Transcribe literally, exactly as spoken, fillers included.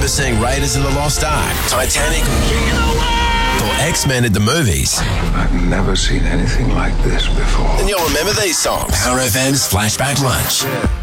remember seeing Raiders of the Lost Ark, Titanic, or X-Men at the movies, I've never seen anything like this before. then you'll remember these songs. Power F M's Flashback Lunch.